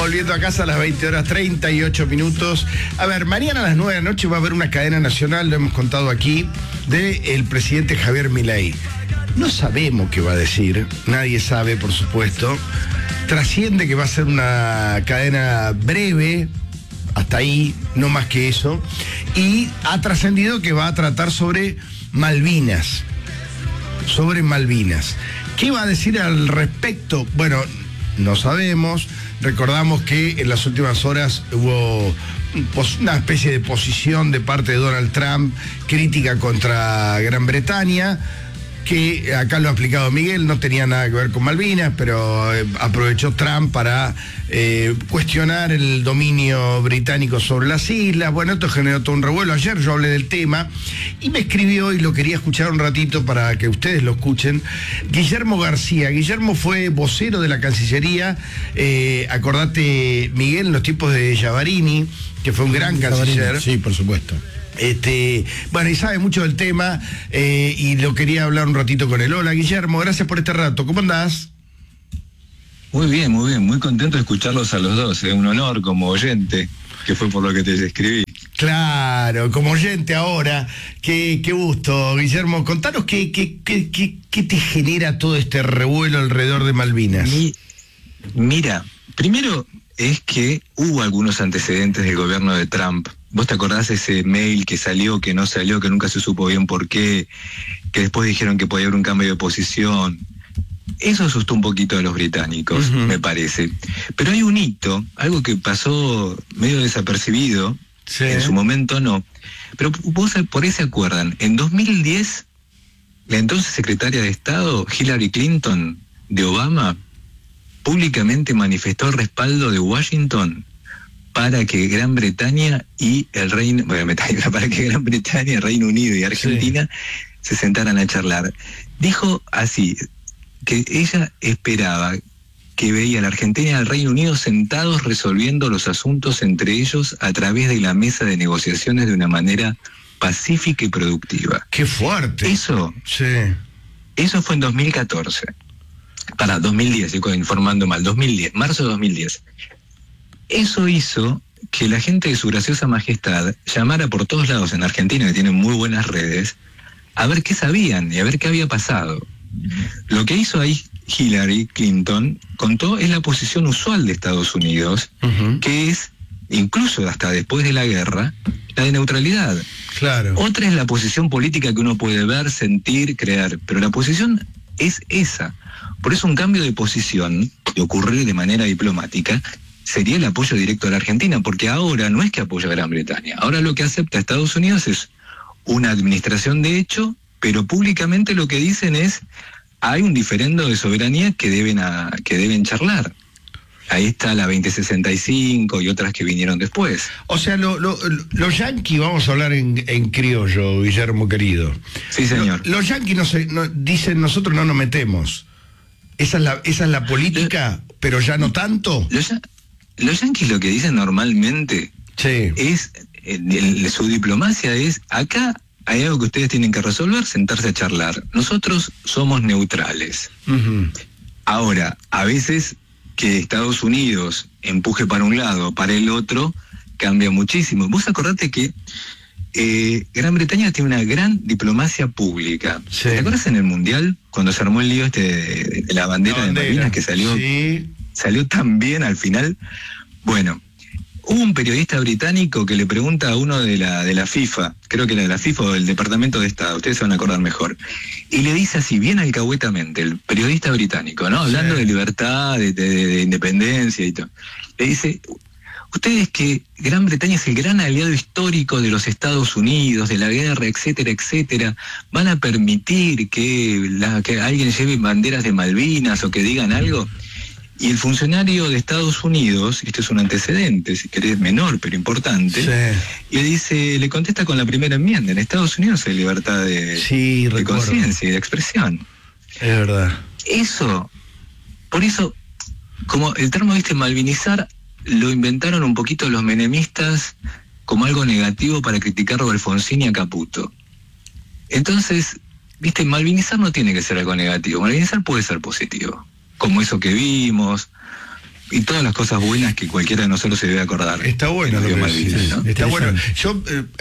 volviendo a casa a las 20:38. A ver, mañana a las 9 de la noche va a haber una cadena nacional, lo hemos contado aquí, del presidente Javier Milei. No sabemos qué va a decir, nadie sabe, por supuesto. Trasciende que va a ser una cadena breve, hasta ahí, no más que eso. Y ha trascendido que va a tratar sobre Malvinas. ¿Qué va a decir al respecto? Bueno, no sabemos. Recordamos que en las últimas horas hubo una especie de posición de parte de Donald Trump crítica contra Gran Bretaña, que acá lo ha explicado Miguel, no tenía nada que ver con Malvinas, pero aprovechó Trump para cuestionar el dominio británico sobre las islas. Bueno, esto generó todo un revuelo. Ayer yo hablé del tema y me escribió, y lo quería escuchar un ratito para que ustedes lo escuchen, Guillermo García. Guillermo fue vocero de la Cancillería, acordate, Miguel, en los tiempos de Giavarini, que fue un gran canciller. Sí, por supuesto. Bueno, y sabe mucho del tema, y lo quería hablar un ratito con él. Hola, Guillermo, gracias por este rato. ¿Cómo andás? Muy bien, muy contento de escucharlos a los dos. Es un honor como oyente, que fue por lo que te escribí. Claro, como oyente ahora. Qué gusto, Guillermo. Contanos qué te genera todo este revuelo alrededor de Malvinas. Mira, primero es que hubo algunos antecedentes del gobierno de Trump. ¿Vos te acordás ese mail que salió, que no salió, que nunca se supo bien por qué, que después dijeron que podía haber un cambio de posición? Eso asustó un poquito a los británicos, me parece. Pero hay un hito, algo que pasó medio desapercibido, sí. En su momento no. Pero vos por ahí se acuerdan, en 2010, la entonces secretaria de Estado, Hillary Clinton, de Obama, públicamente manifestó el respaldo de Washington para que Gran Bretaña y el Reino, para que Gran Bretaña, Reino Unido y Argentina se sentaran a charlar. Dijo así, que ella esperaba que veía a la Argentina y al Reino Unido sentados resolviendo los asuntos entre ellos a través de la mesa de negociaciones de una manera pacífica y productiva. ¡Qué fuerte! Eso fue en 2014. 2010, estoy informando mal, 2010, marzo de 2010. Eso hizo que la gente de su graciosa majestad llamara por todos lados en Argentina, que tienen muy buenas redes, a ver qué sabían y a ver qué había pasado. Lo que hizo ahí Hillary Clinton contó es la posición usual de Estados Unidos, que es, incluso hasta después de la guerra, la de neutralidad. Claro. Otra es la posición política que uno puede ver, sentir, creer, pero la posición es esa. Por eso un cambio de posición, de ocurrir de manera diplomática, sería el apoyo directo a la Argentina, porque ahora no es que apoya a Gran Bretaña, ahora lo que acepta Estados Unidos es una administración de hecho, pero públicamente lo que dicen es, hay un diferendo de soberanía que deben charlar. Ahí está la 2065 y otras que vinieron después. O sea, los yanquis, vamos a hablar en criollo, Guillermo querido. Sí, señor. Los yanquis dicen, nosotros no nos metemos. Esa es la política, pero ya no tanto. Los yanquis lo que dicen normalmente es, su diplomacia es, acá hay algo que ustedes tienen que resolver, sentarse a charlar. Nosotros somos neutrales. Ahora, a veces que Estados Unidos empuje para un lado, para el otro, cambia muchísimo. Vos acordate que Gran Bretaña tiene una gran diplomacia pública. ¿Te acuerdas en el Mundial, cuando se armó el lío de la bandera de Malvinas, que salió tan bien al final? Bueno, hubo un periodista británico que le pregunta a uno de la FIFA, creo que era de la FIFA o del Departamento de Estado, ustedes se van a acordar mejor, y le dice así, bien alcahuetamente, el periodista británico, ¿no? Hablando de libertad, de independencia y todo. Le dice, ustedes que Gran Bretaña es el gran aliado histórico de los Estados Unidos, de la guerra, etcétera, etcétera, ¿van a permitir que alguien lleve banderas de Malvinas o que digan algo? Y el funcionario de Estados Unidos, este es un antecedente, si querés menor pero importante, le contesta con la primera enmienda, en Estados Unidos hay libertad de conciencia y de expresión. Es verdad. Por eso, como el término, malvinizar, lo inventaron un poquito los menemistas como algo negativo para criticar a Alfonsín y a Caputo. Entonces, malvinizar no tiene que ser algo negativo, malvinizar puede ser positivo. Como eso que vimos, y todas las cosas buenas que cualquiera de nosotros se debe acordar. Está bueno lo que Malvinas, ¿no? Está bueno. Yo,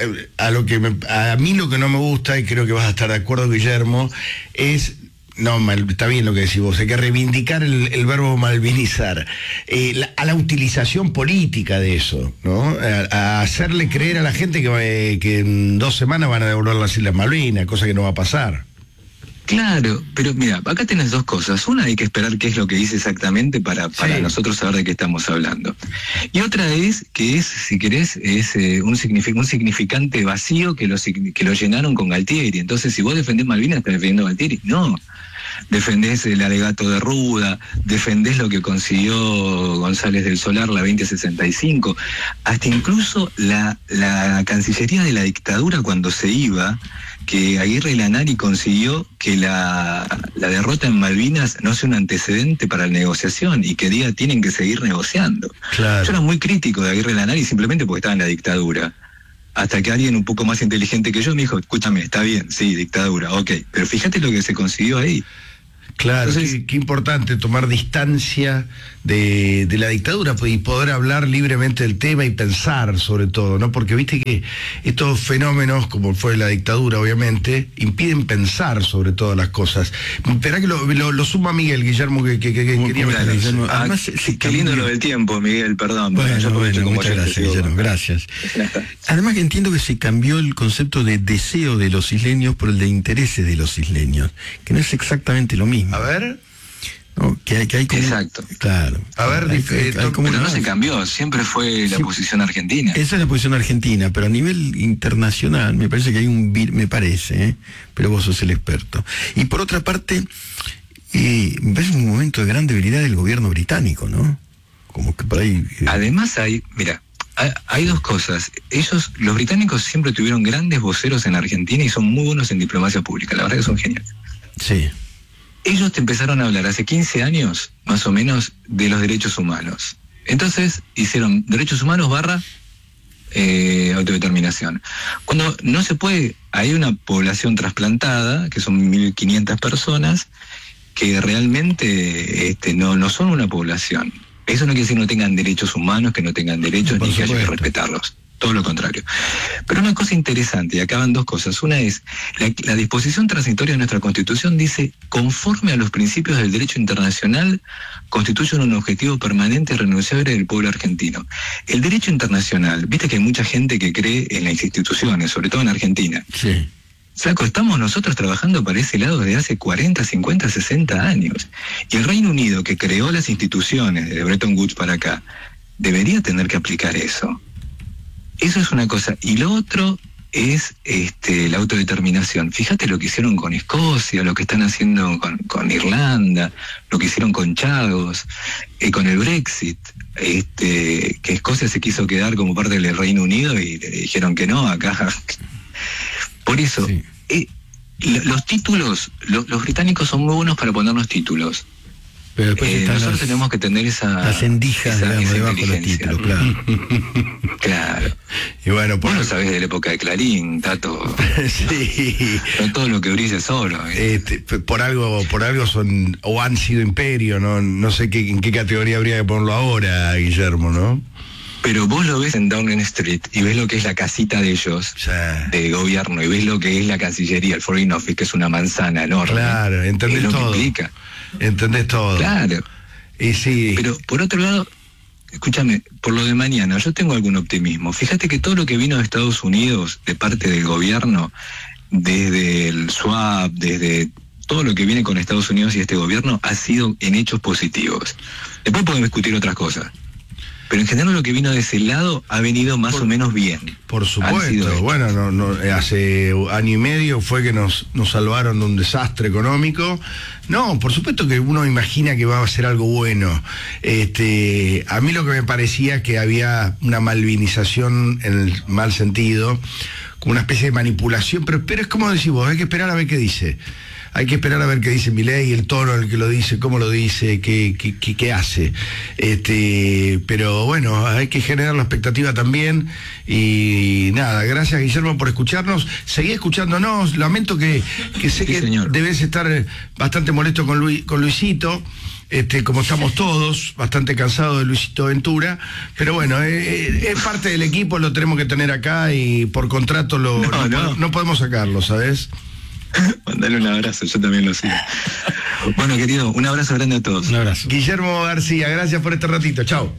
a mí lo que no me gusta, y creo que vas a estar de acuerdo, Guillermo, es... No, está bien lo que decís vos, hay que reivindicar el verbo malvinizar, a la utilización política de eso, ¿no? A hacerle creer a la gente que en 2 semanas van a devolver las Islas Malvinas, cosa que no va a pasar. Claro, pero mira, acá tenés 2 cosas. Una, hay que esperar qué es lo que dice exactamente para nosotros saber de qué estamos hablando. Y otra es que si querés, es un significante vacío que lo llenaron con Galtieri. Entonces, si vos defendés Malvinas, ¿estás defendiendo a Galtieri? No. Defendés el alegato de Ruda, defendés lo que consiguió González del Solar, la 2065, hasta incluso la Cancillería de la dictadura cuando se iba, que Aguirre Lanari consiguió que la derrota en Malvinas no sea un antecedente para la negociación y que diga tienen que seguir negociando. Claro. Yo era muy crítico de Aguirre Lanari simplemente porque estaba en la dictadura. Hasta que alguien un poco más inteligente que yo me dijo, escúchame, está bien, sí, dictadura, ok, pero fíjate lo que se consiguió ahí. Claro, entonces, qué importante tomar distancia de la dictadura y poder hablar libremente del tema y pensar sobre todo, ¿no? Porque viste que estos fenómenos, como fue la dictadura obviamente, impiden pensar sobre todas las cosas. Esperá que lo suma Miguel, Guillermo, que quería ver. Además, qué lindo lo del tiempo, Miguel, perdón. Bueno, muchas gracias, Guillermo, gracias. Además que entiendo que se cambió el concepto de deseo de los isleños por el de intereses de los isleños, que no es exactamente lo mismo. A ver... No, que hay como, exacto. Claro. A ver, pero no se cambió, siempre fue la posición argentina. Esa es la posición argentina, pero a nivel internacional me parece que hay me parece, pero vos sos el experto. Y por otra parte, me parece un momento de gran debilidad del gobierno británico, ¿no? Como que por ahí... Además hay 2 cosas. Los británicos siempre tuvieron grandes voceros en Argentina y son muy buenos en diplomacia pública, la verdad que son geniales. Sí. Ellos te empezaron a hablar hace 15 años, más o menos, de los derechos humanos. Entonces hicieron derechos humanos / autodeterminación. Cuando no se puede, hay una población trasplantada, que son 1.500 personas, que realmente no son una población. Eso no quiere decir que no tengan derechos humanos, que no tengan derechos, ni que haya que respetarlos. Todo lo contrario. Pero una cosa interesante, y acá van 2 cosas. Una es, la disposición transitoria de nuestra Constitución dice, conforme a los principios del derecho internacional, constituyen un objetivo permanente y renunciable del pueblo argentino. El derecho internacional, viste que hay mucha gente que cree en las instituciones, sobre todo en Argentina. Sí. Flaco, estamos nosotros trabajando para ese lado desde hace 40, 50, 60 años. Y el Reino Unido, que creó las instituciones de Bretton Woods para acá, debería tener que aplicar eso. Eso es una cosa. Y lo otro es la autodeterminación. Fíjate lo que hicieron con Escocia, lo que están haciendo con Irlanda, lo que hicieron con Chagos, con el Brexit, que Escocia se quiso quedar como parte del Reino Unido y le dijeron que no, acá. Por eso, sí. Los títulos, los británicos son muy buenos para ponernos títulos. Pero después nosotros tenemos que tener las endijas, digamos, debajo de los títulos, claro. Claro. Y bueno, vos lo sabés de la época de Clarín, Tato. Sí. No todo lo que brilla es oro. Por algo son, o han sido imperio, no sé en qué categoría habría que ponerlo ahora, Guillermo, ¿no? Pero vos lo ves en Downing Street y ves lo que es la casita de ellos, de gobierno, y ves lo que es la Cancillería, el Foreign Office, que es una manzana enorme. Claro, entendés todo. Que implica. ¿Entendés todo? Claro. Y sí. Pero por otro lado, escúchame, por lo de mañana, yo tengo algún optimismo. Fíjate que todo lo que vino de Estados Unidos, de parte del gobierno, desde el swap, desde todo lo que viene con Estados Unidos y este gobierno, ha sido en hechos positivos. Después podemos discutir otras cosas. Pero en general lo que vino de ese lado ha venido más o menos bien. Por supuesto, bueno, hace año y medio fue que nos salvaron de un desastre económico. No, por supuesto que uno imagina que va a ser algo bueno. A mí lo que me parecía que había una malvinización en el mal sentido, como una especie de manipulación, pero es como decís vos, hay que esperar a ver qué dice. hay que esperar a ver qué dice Milei, el tono en el que lo dice, cómo lo dice, qué hace. Pero bueno, hay que generar la expectativa también. Y nada, gracias Guillermo por escucharnos. Seguí escuchándonos. Lamento que sé Sí, que señor. debes estar bastante molesto con Luisito. Como estamos todos, bastante cansados de Luisito Ventura, pero bueno, es parte del equipo, lo tenemos que tener acá y por contrato no podemos sacarlo, ¿sabes? Mandale un abrazo, yo también lo sigo. Bueno, querido, un abrazo grande a todos. Un abrazo. Guillermo García, gracias por este ratito, chao.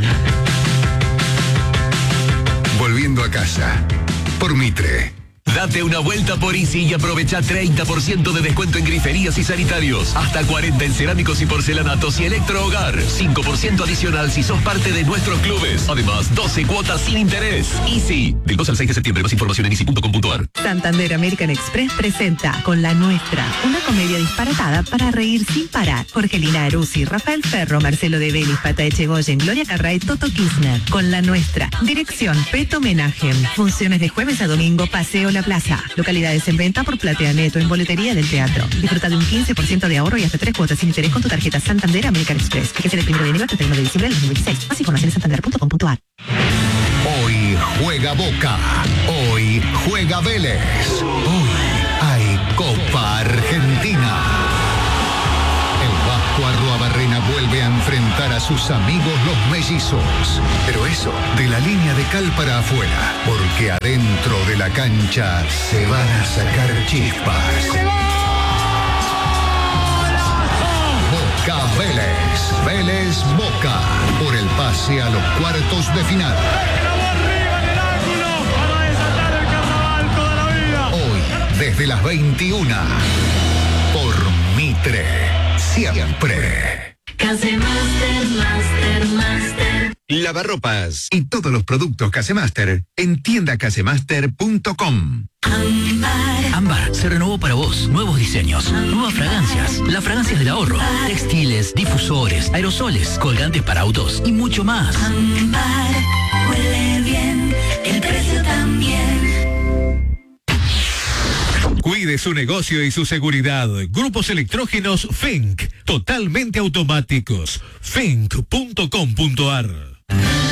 Volviendo a casa, por Mitre. Date una vuelta por Easy y aprovecha 30% de descuento en griferías y sanitarios. Hasta 40 en cerámicos y porcelanatos y electrohogar. 5% adicional si sos parte de nuestros clubes. Además, 12 cuotas sin interés. Easy. Del 2 al 6 de septiembre. Más información en easy.com.ar. Santander American Express presenta Con la Nuestra, una comedia disparatada para reír sin parar. Jorgelina Aruzzi, Rafael Ferro, Marcelo de Vélez, Pata Echegoyen, Gloria Carray, Toto Kirchner. Con la Nuestra. Dirección Peto Menajem. Funciones de jueves a domingo, Paseo La Plaza. Localidades en venta por Platea Neto en boletería del teatro. Disfruta de un 15% de ahorro y hasta 3 cuotas sin interés con tu tarjeta Santander American Express. Que es el 1 de enero al 31 de diciembre del 2016. Más información en santander.com.ar. Hoy juega Boca. Hoy juega Vélez. Hoy hay Copa Argentina. El Vasco Arruabarrena vuelve a enfrentar a sus amigos los mellizos. Pero eso, de la línea de cal para afuera. Porque adentro de la cancha se van a sacar chispas. Boca Vélez. Vélez Boca. Por el pase a los cuartos de final. Hoy, desde las 21. Por Mitre. Siempre. Casemaster. Lavarropas y todos los productos Casemaster en tiendacasemaster.com. Ámbar se renovó para vos. Nuevos diseños, nuevas fragancias, las fragancias del ahorro, textiles, difusores, aerosoles, colgantes para autos y mucho más. Ámbar huele bien, el precio también. Cuide su negocio y su seguridad. Grupos electrógenos Fenk, totalmente automáticos. Fenk.com.ar